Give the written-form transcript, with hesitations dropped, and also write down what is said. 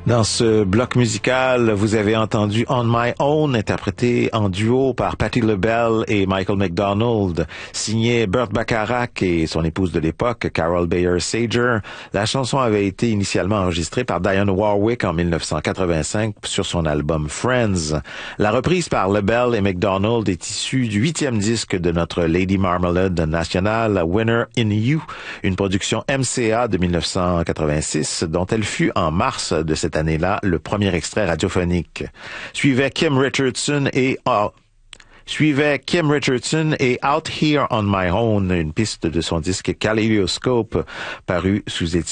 Dans ce bloc musical, vous avez entendu On My Own, interprété en duo par Patti LaBelle et Michael McDonald, signé Burt Bacharach et son épouse de l'époque, Carol Bayer Sager. La chanson avait été initialement enregistrée par Dionne Warwick en 1985 sur son album Friends. La reprise par LaBelle et McDonald est issue du 8e disque de notre Lady Marmalade nationale, Winner in You, une production MCA de 1986 dont elle fut en mars de cette année-là le premier extrait radiophonique. Suivait Kim Richardson et Out Here on My Own, une piste de son disque Kaleidoscope paru sous étiquette